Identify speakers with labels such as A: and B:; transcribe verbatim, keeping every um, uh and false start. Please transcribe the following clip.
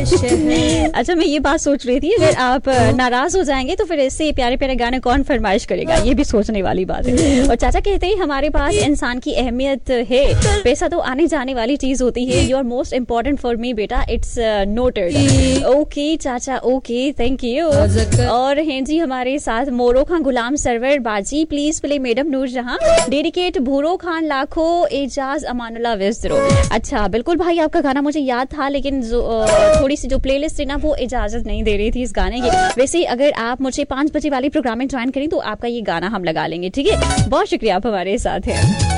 A: अच्छा, मैं ये बात सोच रही थी, अगर आप नाराज हो जाएंगे तो फिर ऐसे प्यारे प्यारे गाने कौन फरमाइश करेगा, ये भी सोचने वाली बात है। और चाचा कहते हैं हमारे पास इंसान की अहमियत है, पैसा तो आने जाने वाली चीज होती है। You are most important for me बेटा, इट्स नोटेड। ओके चाचा, ओके, थैंक यू। और हैं जी हमारे साथ मोरो खान गुलाम सरवर बाजी, प्लीज प्ले मैडम नूर जहां, डेडिकेट भूरो खान लाखो, एजाज अमानुल्लाह विजरो। अच्छा बिल्कुल भाई, आपका गाना मुझे याद था, लेकिन जो थोड़ी सी जो प्लेलिस्ट थी ना वो इजाजत नहीं दे रही थी इस गाने की। वैसे अगर आप मुझे पांच बजे वाली प्रोग्राम में ज्वाइन करें तो आपका ये गाना हम लगा लेंगे, ठीक है। बहुत शुक्रिया, आप हमारे साथ हैं।